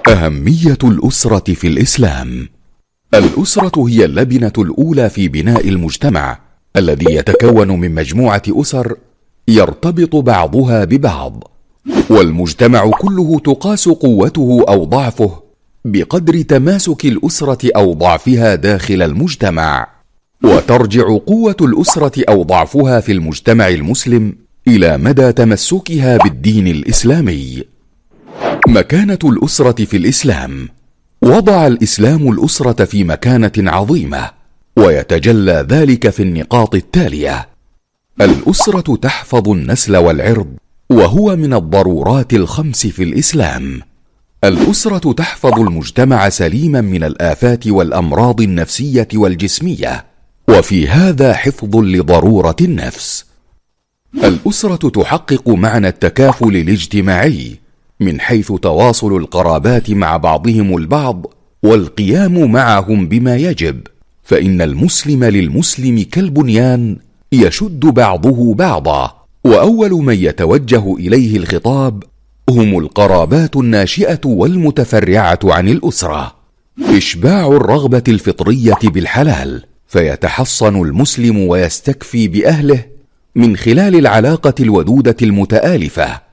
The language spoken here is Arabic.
أهمية الأسرة في الإسلام. الأسرة هي اللبنة الأولى في بناء المجتمع الذي يتكون من مجموعة أسر يرتبط بعضها ببعض، والمجتمع كله تقاس قوته أو ضعفه بقدر تماسك الأسرة أو ضعفها داخل المجتمع. وترجع قوة الأسرة أو ضعفها في المجتمع المسلم إلى مدى تمسكها بالدين الإسلامي. مكانة الأسرة في الإسلام. وضع الإسلام الأسرة في مكانة عظيمة، ويتجلى ذلك في النقاط التالية: الأسرة تحفظ النسل والعرض، وهو من الضرورات الخمس في الإسلام. الأسرة تحفظ المجتمع سليما من الآفات والأمراض النفسية والجسمية، وفي هذا حفظ لضرورة النفس. الأسرة تحقق معنى التكافل الاجتماعي من حيث تواصل القرابات مع بعضهم البعض والقيام معهم بما يجب، فإن المسلم للمسلم كالبنيان يشد بعضه بعضا، وأول من يتوجه إليه الخطاب هم القرابات الناشئة والمتفرعة عن الأسرة. إشباع الرغبة الفطرية بالحلال، فيتحصن المسلم ويستكفي بأهله من خلال العلاقة الودودة المتآلفة،